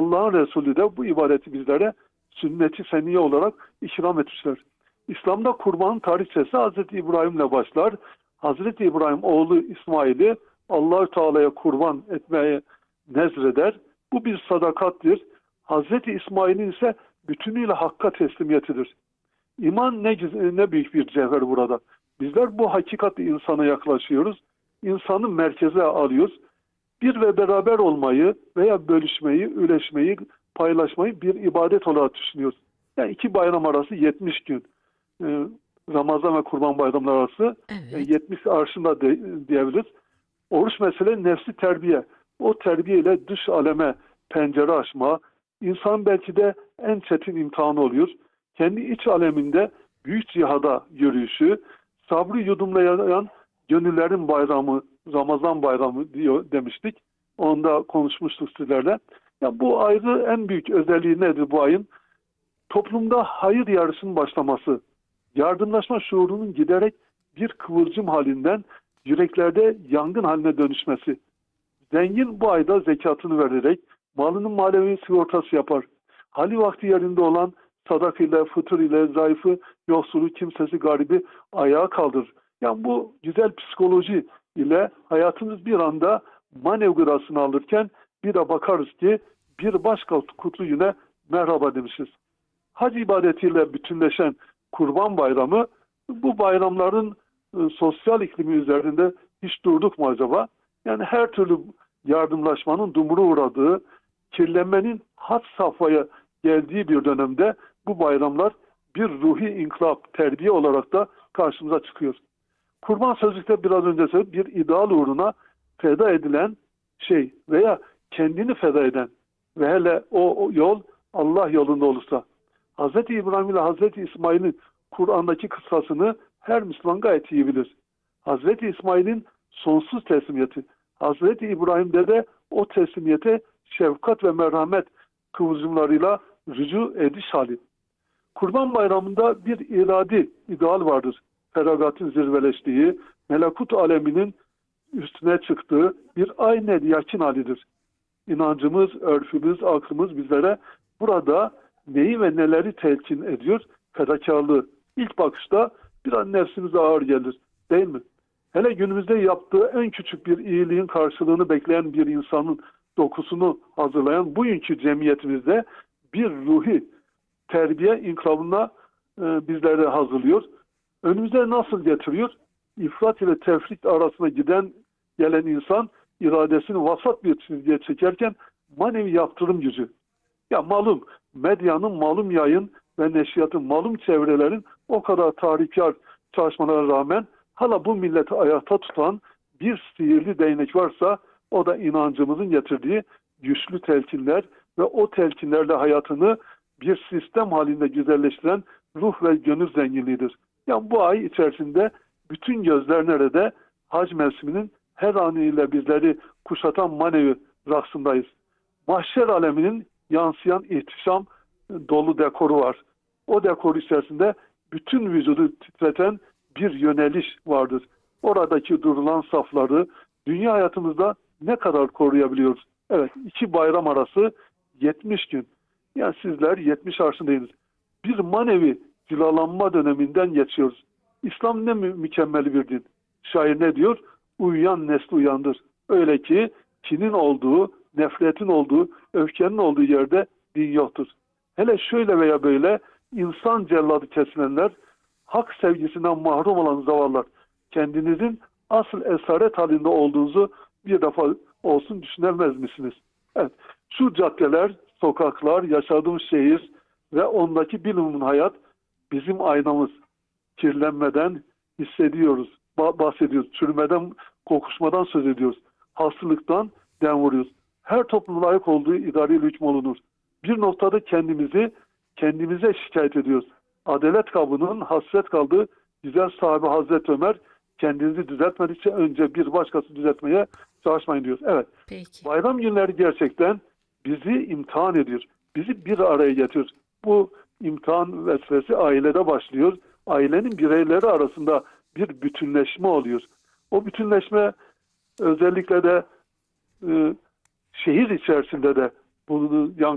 Allah'ın Resulü de bu ibadeti bizlere sünnet-i seniyye olarak ikram etmişler. İslam'da kurbanın tarihçesi Hz. İbrahim'le başlar. Hz. İbrahim oğlu İsmail'i Allah-u Teala'ya kurban etmeye nezreder. Bu bir sadakattir. Hz. İsmail'in ise bütünüyle Hakk'a teslimiyetidir. İman ne büyük bir cevher burada. Bizler bu hakikatle insana yaklaşıyoruz. İnsanı merkeze alıyoruz. Bir ve beraber olmayı veya bölüşmeyi, üleşmeyi, paylaşmayı bir ibadet olarak düşünüyoruz. Yani iki bayram arası 70 gün. Ramazan ve Kurban bayramları arası Evet. 70 arşında diyebiliriz. Oruç mesele nefsi terbiye. O terbiyeyle dış aleme pencere açma, insan belki de en çetin imtihanı oluyor. Kendi iç aleminde büyük cihada yürüyüşü, sabrı yudumlayan gönüllerin bayramı, Ramazan bayramı demiştik. Onda konuşmuştuk sizlerle. Ya bu ayrı en büyük özelliği nedir bu ayın? Toplumda hayır yarışının başlaması, yardımlaşma şuurunun giderek bir kıvılcım halinden yüreklerde yangın haline dönüşmesi. Zengin bu ayda zekatını vererek malının manevi sigortası yapar. Hali vakti yerinde olan sadakayla, fıtır ile zayıfı, yoksulu, kimsesi, garibi ayağa kaldırır. Yani bu güzel psikoloji ile hayatımız bir anda manev gıdasını alırken bir de bakarız ki bir başka kutlu güne merhaba demişiz. Hac ibadetiyle bütünleşen Kurban Bayramı bu bayramların sosyal iklimi üzerinde hiç durduk mu acaba? Yani her türlü yardımlaşmanın dumura uğradığı, kirlenmenin had safhaya geldiği bir dönemde bu bayramlar bir ruhi inkılap, terbiye olarak da karşımıza çıkıyor. Kurban sözlükte biraz önce söyledim, bir ideal uğruna feda edilen şey veya kendini feda eden ve hele o yol Allah yolunda olursa. Hz. İbrahim ile Hz. İsmail'in Kur'an'daki kıssasını her Müslüman gayet iyi bilir. Hz. İsmail'in sonsuz teslimiyeti, Hz. İbrahim'de de o teslimiyete şefkat ve merhamet kıvılcımlarıyla rücu ediş hali. Kurban Bayramı'nda bir iradi ideal vardır. Feragatın zirveleştiği, melekut aleminin üstüne çıktığı bir aynen yakin halidir. İnancımız, örfümüz, aklımız bizlere burada neyi ve neleri telkin ediyor? Fedakarlığı. İlk bakışta biraz nefsimize ağır gelir, değil mi? Hele günümüzde yaptığı en küçük bir iyiliğin karşılığını bekleyen bir insanın dokusunu hazırlayan bugünkü cemiyetimizde bir ruhi terbiye inkılabına bizleri hazırlıyor. Önümüze nasıl getiriyor? İfrat ile tefrit arasında gelen insan iradesini vasat bir çizgiye çekerken manevi yaptırım gücü. Ya malum, medyanın, malum yayın ve neşriyatın, malum çevrelerin o kadar tahrikkar çalışmalara rağmen hala bu milleti ayakta tutan bir sihirli değnek varsa o da inancımızın getirdiği güçlü telkinler ve o telkinlerle hayatını bir sistem halinde güzelleştiren ruh ve gönül zenginliğidir. Yani bu ay içerisinde bütün gözler nerede? Hac mevsiminin her anıyla bizleri kuşatan manevi raksındayız. Mahşer aleminin yansıyan ihtişam dolu dekoru var. O dekor içerisinde bütün vücudu titreten bir yöneliş vardır. Oradaki durulan safları dünya hayatımızda ne kadar koruyabiliyoruz? Evet, iki bayram arası 70 gün. Yani sizler 70 arşındayız. Bir manevi cilalanma döneminden geçiyoruz. İslam ne mükemmel bir din. Şair ne diyor? Uyuyan nesli uyandır. Öyle ki kinin olduğu, nefretin olduğu, öfkenin olduğu yerde din yoktur. Hele şöyle veya böyle insan celladı kesilenler, hak sevgisinden mahrum olan zavallar, kendinizin asıl esaret halinde olduğunuzu bir defa olsun düşünemez misiniz? Evet, şu caddeler, sokaklar, yaşadığımız şehir ve ondaki bilumun hayat bizim aynamız. Kirlenmeden hissediyoruz, bahsediyoruz. Çürümeden, kokuşmadan söz ediyoruz. Hastalıktan dem vuruyoruz. Her toplumun layık olduğu idari hüküm olunur. Bir noktada kendimize şikayet ediyoruz. Adalet kabının hasret kaldığı güzel sahibi Hazreti Ömer kendinizi düzeltmedikçe önce bir başkası düzeltmeye çalışmayın diyoruz. Evet. Peki. Bayram günleri gerçekten bizi imtihan ediyor. Bizi bir araya getiriyor. Bu imtihan vesvesi ailede başlıyor. Ailenin bireyleri arasında bir bütünleşme oluyor. O bütünleşme özellikle de şehir içerisinde de bunu